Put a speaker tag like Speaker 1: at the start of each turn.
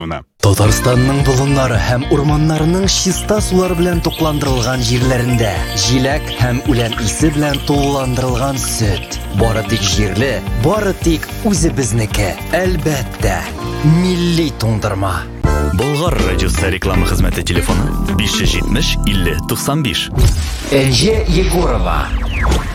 Speaker 1: Татарстанның болыннары һәм урманнарының чиста сулар белән тукландырылган җирләрендә җиләк һәм үлән исе белән тулыландырылган сөт. Бары тик җирле, бары тик үзебезнеке. Әлбәттә, милли туңдырма.
Speaker 2: Болгар радиосы реклама хезмәте телефоны 570 50 95.
Speaker 1: Энҗе Егорова.